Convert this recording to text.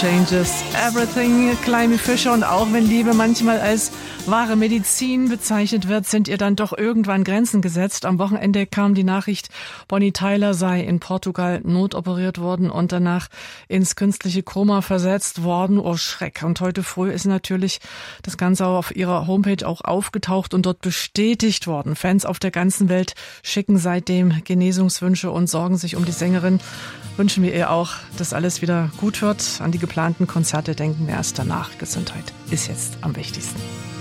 Changes everything, Climby Fisher. Und auch wenn Liebe manchmal als wahre Medizin bezeichnet wird, sind ihr dann doch irgendwann Grenzen gesetzt. Am Wochenende kam die Nachricht, Bonnie Tyler sei in Portugal notoperiert worden und danach ins künstliche Koma versetzt worden. Oh Schreck. Und heute früh ist natürlich das Ganze auch auf ihrer Homepage auch aufgetaucht und dort bestätigt worden. Fans auf der ganzen Welt schicken seitdem Genesungswünsche und sorgen sich um die Sängerin. Wünschen wir ihr auch, dass alles wieder gut wird. An die geplanten Konzerte denken wir erst danach. Gesundheit ist jetzt am wichtigsten.